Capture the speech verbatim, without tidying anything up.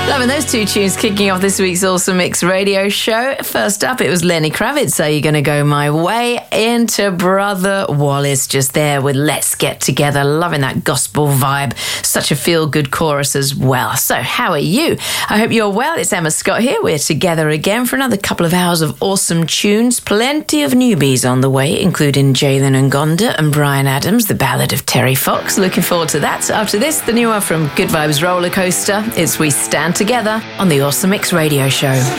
Loving those two tunes kicking off this week's Awesome Mix radio show. First up, it was Lenny Kravitz, So You're Gonna Go My Way, into Brother Wallace just there with Let's Get Together. Loving that gospel vibe. Such a feel-good chorus as well. So, how are you? I hope you're well. It's Emma Scott here. We're together again for another couple of hours of awesome tunes. Plenty of newbies on the way, including Jalen Ngonda and Brian Adams, the ballad of Terry Fox. Looking forward to that. After this, the new one from Good Vibes Roller Coaster. It's We Stand Together on the Awesome Mix radio show.